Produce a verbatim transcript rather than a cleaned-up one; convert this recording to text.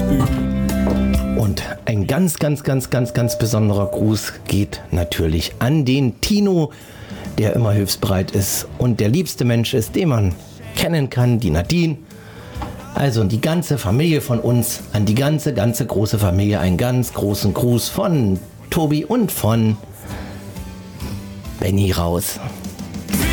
Und ein ganz, ganz, ganz, ganz, ganz besonderer Gruß geht natürlich an den Tino, der immer hilfsbereit ist und der liebste Mensch ist, den man kennen kann, die Nadine. Also die ganze Familie von uns, an die ganze, ganze große Familie, einen ganz großen Gruß von Tobi und von Benny raus.